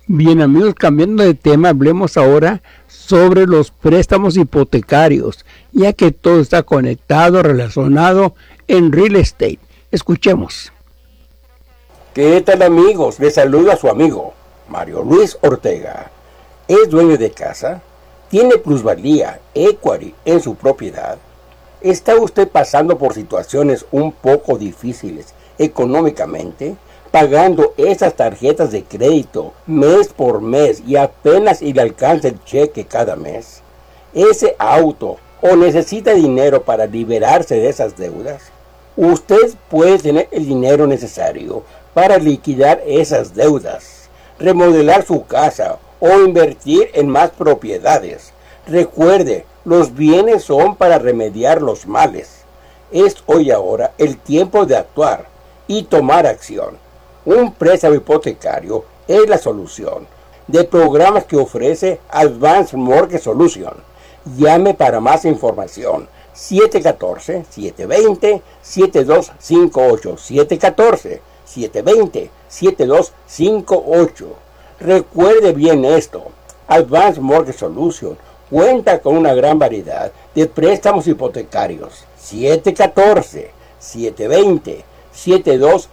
Bien amigos, cambiando de tema, hablemos ahora sobre los préstamos hipotecarios, ya que todo está conectado, relacionado en real estate. Escuchemos. ¿Qué tal amigos? Les saluda a su amigo Mario Luis Ortega. ¿Es dueño de casa? ¿Tiene plusvalía, equity en su propiedad? ¿Está usted pasando por situaciones un poco difíciles económicamente? Pagando esas tarjetas de crédito mes por mes y apenas si le alcanza el cheque cada mes. Ese auto o necesita dinero para liberarse de esas deudas. Usted puede tener el dinero necesario para liquidar esas deudas, remodelar su casa o invertir en más propiedades. Recuerde, los bienes son para remediar los males. Es hoy ahora el tiempo de actuar y tomar acción. Un préstamo hipotecario es la solución de programas que ofrece Advanced Mortgage Solution. Llame para más información 714-720-7258 714-720-7258. Recuerde bien esto, Advanced Mortgage Solution cuenta con una gran variedad de préstamos hipotecarios. 714-720-7258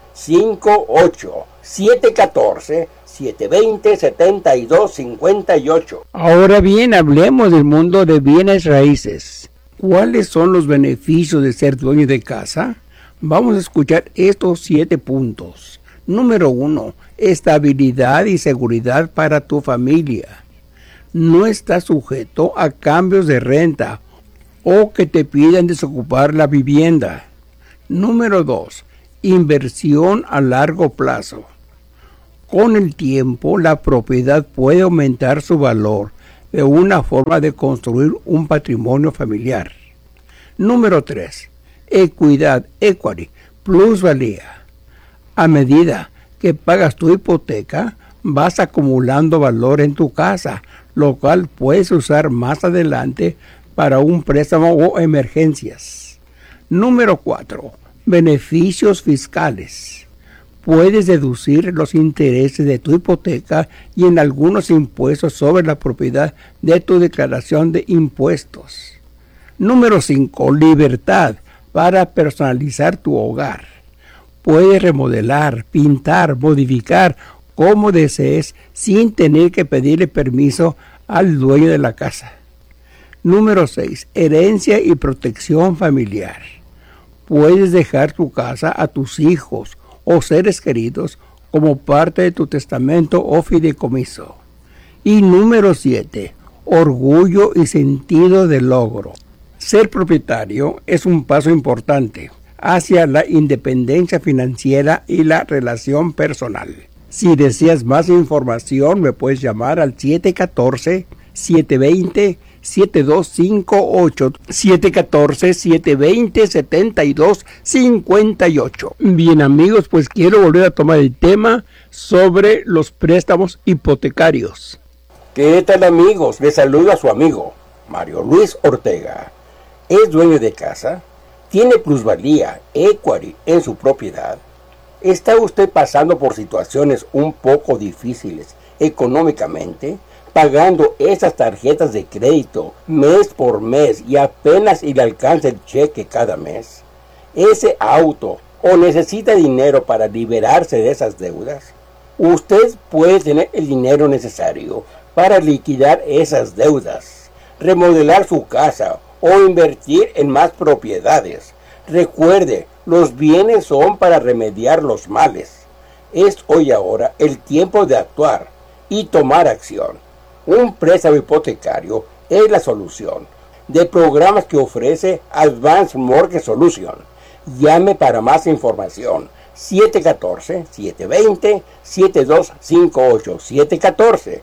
714-720-7258. Ahora bien, hablemos del mundo de bienes raíces. ¿Cuáles son los beneficios de ser dueño de casa? Vamos a escuchar estos 7 puntos. Número 1. Estabilidad y seguridad para tu familia. No estás sujeto a cambios de renta o que te pidan desocupar la vivienda. Número 2. Inversión a largo plazo. Con el tiempo, la propiedad puede aumentar su valor de una forma de construir un patrimonio familiar. Número 3. Equidad, equity, plusvalía. A medida que pagas tu hipoteca, vas acumulando valor en tu casa, lo cual puedes usar más adelante para un préstamo o emergencias. Número 4. Beneficios fiscales. Puedes deducir los intereses de tu hipoteca y en algunos impuestos sobre la propiedad de tu declaración de impuestos. Número 5. Libertad para personalizar tu hogar. Puedes remodelar, pintar, modificar como desees sin tener que pedirle permiso al dueño de la casa. Número 6. Herencia y protección familiar. Puedes dejar tu casa a tus hijos o seres queridos como parte de tu testamento o fideicomiso. Y número 7. Orgullo y sentido de logro. Ser propietario es un paso importante hacia la independencia financiera y la relación personal. Si deseas más información, me puedes llamar al 714-720-7258, 714-720-7258. Bien amigos, pues quiero volver a tomar el tema sobre los préstamos hipotecarios. ¿Qué tal amigos? Les saluda a su amigo Mario Luis Ortega. ¿Es dueño de casa? ¿Tiene plusvalía, equity en su propiedad? ¿Está usted pasando por situaciones un poco difíciles económicamente? Pagando esas tarjetas de crédito mes por mes y apenas si le alcanza el cheque cada mes. ¿Ese auto o necesita dinero para liberarse de esas deudas? Usted puede tener el dinero necesario para liquidar esas deudas, remodelar su casa o invertir en más propiedades. Recuerde, los bienes son para remediar los males. Es hoy ahora el tiempo de actuar y tomar acción. Un préstamo hipotecario es la solución de programas que ofrece Advanced Mortgage Solution. Llame para más información 714-720-7258,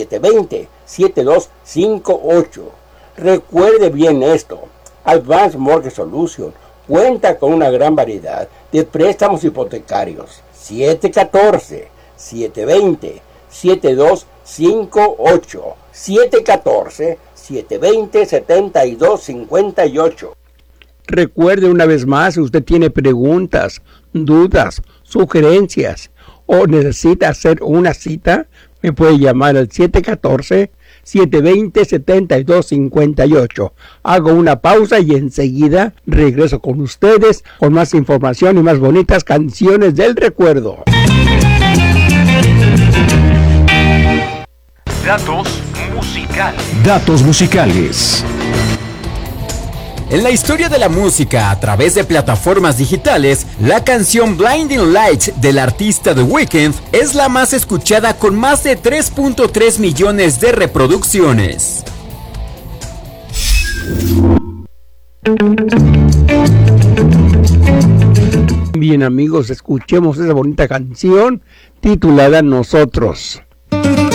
714-720-7258. Recuerde bien esto, Advanced Mortgage Solution cuenta con una gran variedad de préstamos hipotecarios. 714-720-7258, 714-720-7258. Recuerde una vez más, si usted tiene preguntas, dudas, sugerencias o necesita hacer una cita, Me puede llamar al 714-720-7258. Hago una pausa y enseguida regreso con ustedes con más información y más bonitas canciones del recuerdo. Datos musicales. En la historia de la música a través de plataformas digitales, la canción Blinding Lights del artista The Weeknd es la más escuchada con más de 3.3 millones de reproducciones. Bien amigos, escuchemos esa bonita canción titulada Nosotros.